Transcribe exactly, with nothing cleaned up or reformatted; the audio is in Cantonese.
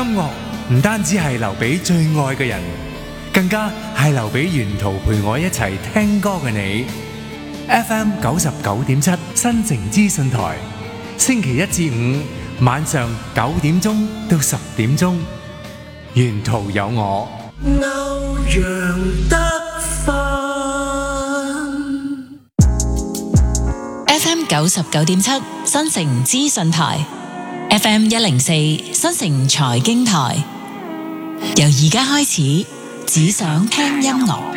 樂唔單止係留俾最愛嘅人，更加係留俾沿途陪我一齊聽歌嘅你。F M 九十九點七新城資訊台，星期一至五晚上九點鐘到十點鐘，沿途有我。 歐陽德芬 F M 九十九點七新城資訊台， F M 一零四新城財經台。由而家開始，只想聽音樂。